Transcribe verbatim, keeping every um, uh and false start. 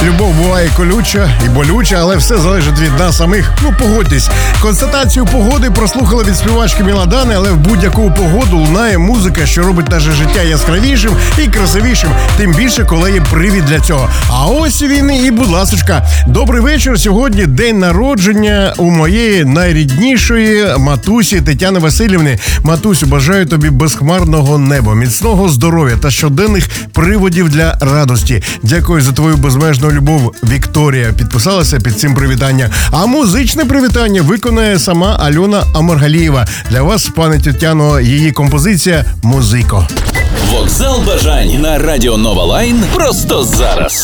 любов буває колюча і болюча, але все залежить від нас самих. Ну, погодьтесь. Констатацію погоди прослухали від співачки Міладани, але в будь-яку погоду лунає музика, що робить наше життя яскравішим і красивішим. Тим більше, коли є привід для цього. А ось він і, будь ласочка. Добрий вечір. Сьогодні день народження у моєї найріднішої матусі Тетяни Васильівни. Матусю, бажаю тобі безхмарного неба, міцного здоров'я та щоденних приводів для радості. Дякую за твою безмежну любов. Вікторія підписалася під цим привітанням. А музичне привітання виконає сама Альона Амаргалієва. Для вас, пане Тетяно, її композиція «Музико». Вокзал бажань на Радіо Нова Лайн просто зараз.